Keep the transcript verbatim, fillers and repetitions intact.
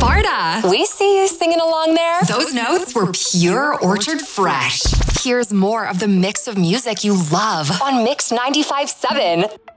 Sparta. We see you singing along there. Those notes were pure Orchard Fresh. Here's more of the mix of music you love on Mix ninety-five point seven.